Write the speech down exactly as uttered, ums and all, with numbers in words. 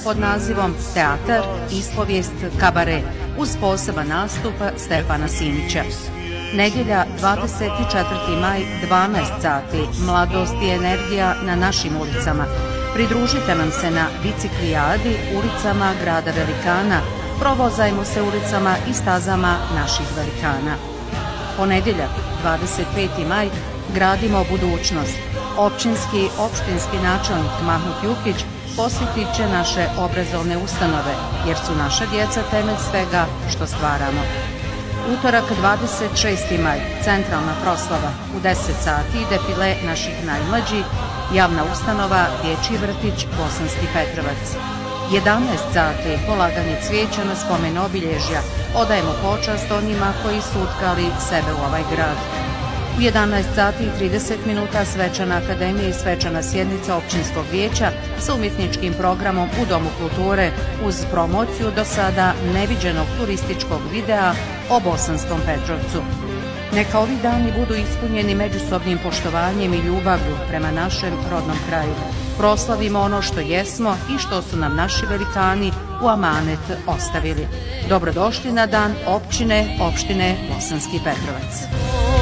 pod nazivom Teatar, ispovijest, kabare uz poseban nastup Stefana Simića. Nedjelja, dvadeset četvrti maj, dvanaest sati, mladost i energija na našim ulicama. Pridružite nam se na biciklijadi ulicama grada velikana, provozajmo se ulicama i stazama naših velikana. Ponedjeljak, dvadeset peti maj, gradimo budućnost. Općinski, opštinski načelnik Mahmut Jukić posjetit će naše obrazovne ustanove, jer su naša djeca temelj svega što stvaramo. Utorak, dvadeset šesti maj, centralna proslava, u deset sati defile naših najmlađih, javna ustanova Dječji vrtić Bosanski Petrovac. jedanaest sati, polaganje cvijeća na spomen obilježja, odajemo počast onima koji su utkali sebe u ovaj grad. U jedanaest sati i trideset minuta svečana akademija i svečana sjednica općinskog vijeća sa umjetničkim programom u Domu kulture uz promociju do sada neviđenog turističkog videa o Bosanskom Petrovcu. Neka ovi dani budu ispunjeni međusobnim poštovanjem i ljubavlju prema našem rodnom kraju. Proslavimo ono što jesmo i što su nam naši velikani u amanet ostavili. Dobrodošli na dan općine, opštine Bosanski Petrovac.